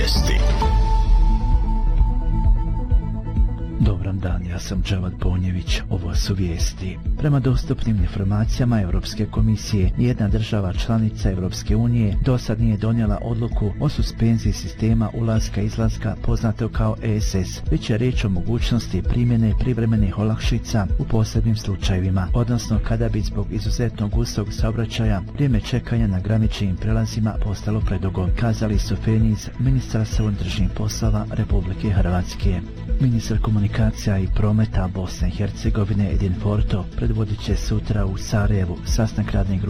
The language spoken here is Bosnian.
vijesti. Dobar dan, ja sam Džavad Bonjević, ovo su vijesti. Prema dostupnim informacijama Europske komisije, nijedna država članica Europske unije dosad nije donijela odluku o suspenziji sistema ulaska i izlaska poznatog kao ESS, već je riječ o mogućnosti primjene privremenih olakšica u posebnim slučajevima, odnosno kada bi zbog izuzetno gustog saobraćaja vrijeme čekanja na graničnim prelazima postalo predugo, kazali su iz Ministarstva unutrašnjih poslova Republike Hrvatske. Ministar komunikacija i prometa Bosne i Hercegovine Edin Forto predvodit će sutra u Sarajevu sastanak radne grupe